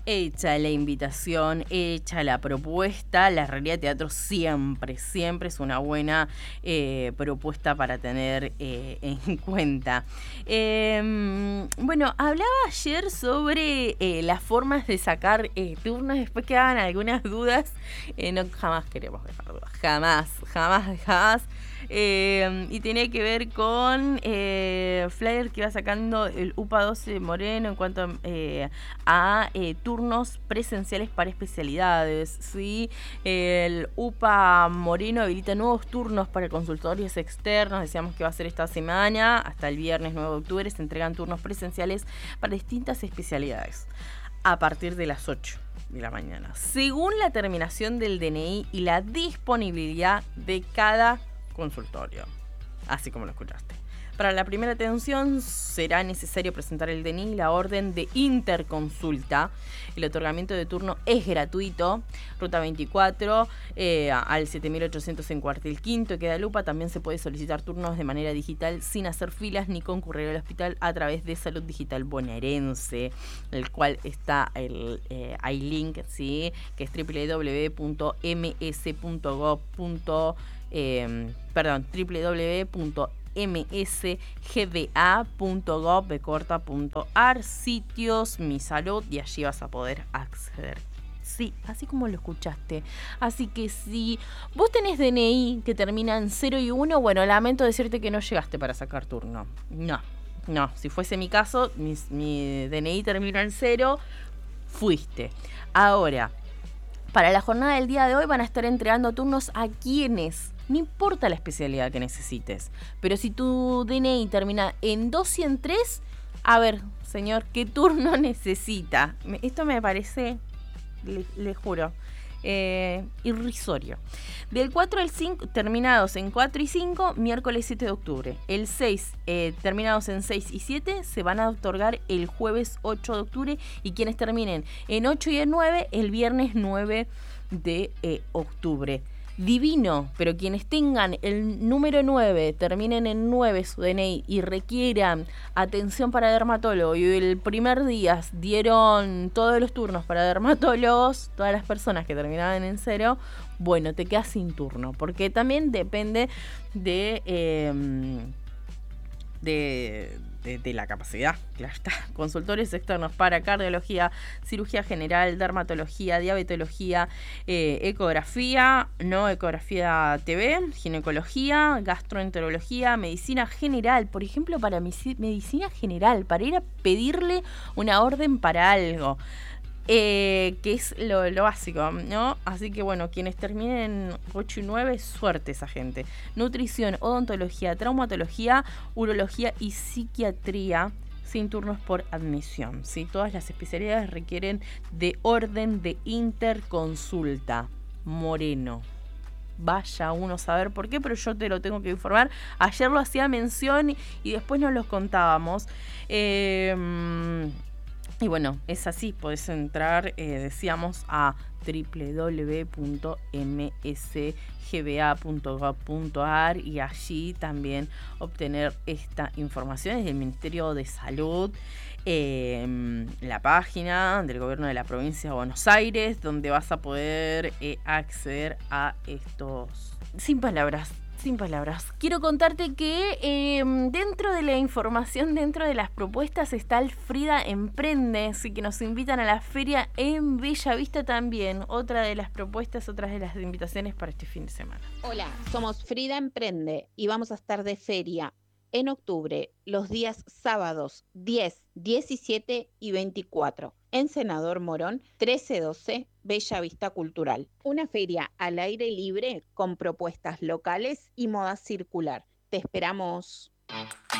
Hecha la invitación, hecha la propuesta, la realidad de teatro siempre es una buena propuesta para tener en cuenta. Bueno, hablaba ayer sobre las formas de sacar turnos, después quedaban algunas dudas, no jamás queremos dejar dudas, jamás. Y tenía que ver con flyer que iba sacando el UPA 12 Moreno en cuanto a turnos presenciales para especialidades, ¿sí? El UPA Moreno habilita nuevos turnos para consultorios externos, decíamos que va a ser esta semana, hasta el viernes 9 de octubre se entregan turnos presenciales para distintas especialidades, a partir de las 8 de la mañana, según la terminación del DNI y la disponibilidad de cada consultorio, así como lo escuchaste. Para la primera atención será necesario presentar el DNI y la orden de interconsulta. El otorgamiento de turno es gratuito. Ruta 24 al 7800 en Cuartel Quinto, queda Lupa. También se puede solicitar turnos de manera digital sin hacer filas ni concurrir al hospital a través de Salud Digital Bonaerense, el cual está hay link, ¿sí? Que es www.msgba.gov.ar, sitios Mi Salud, y allí vas a poder acceder. Sí, así como lo escuchaste. Así que si vos tenés DNI que termina en 0 y 1, bueno, lamento decirte que no llegaste para sacar turno. No, si fuese mi caso, mi DNI termina en 0, fuiste. Ahora, para la jornada del día de hoy van a estar entregando turnos a quienes, no importa la especialidad que necesites, pero si tu DNI termina en 2 y en 3, a ver, señor, ¿qué turno necesita? Esto me parece, le juro, irrisorio. Del 4 al 5, terminados en 4 y 5, miércoles 7 de octubre. El 6, terminados en 6 y 7, se van a otorgar el jueves 8 de octubre. Y quienes terminen en 8 y en 9, el viernes 9 de octubre. Divino, pero quienes tengan el número 9, terminen en 9 su DNI y requieran atención para dermatólogo, y el primer día dieron todos los turnos para dermatólogos, todas las personas que terminaban en 0, bueno, te quedas sin turno, porque también depende de la capacidad, claro está. Consultorios externos para cardiología, cirugía general, dermatología, diabetología, ecografía, no ecografía TV, ginecología, gastroenterología, medicina general, por ejemplo, para medicina general, para ir a pedirle una orden para algo. Que es lo básico, ¿no? Así que bueno, quienes terminen 8 y 9, suerte esa gente. Nutrición, odontología, traumatología, urología y psiquiatría, sin turnos por admisión, ¿sí? Todas las especialidades requieren de orden de interconsulta. Moreno. Vaya uno a saber por qué, pero yo te lo tengo que informar. Ayer lo hacía mención y después nos los contábamos. Y bueno, es así, podés entrar, decíamos, a www.msgba.gov.ar y allí también obtener esta información. Es del Ministerio de Salud, la página del Gobierno de la Provincia de Buenos Aires, donde vas a poder acceder a estos... Sin palabras. Quiero contarte que dentro de la información, dentro de las propuestas, está el Frida Emprende, así que nos invitan a la feria en Bellavista también. Otra de las propuestas, otras de las invitaciones para este fin de semana. Hola, somos Frida Emprende y vamos a estar de feria en octubre, los días sábados 10, 17 y 24, en Senador Morón 1312, Bella Vista Cultural. Una feria al aire libre con propuestas locales y moda circular. Te esperamos.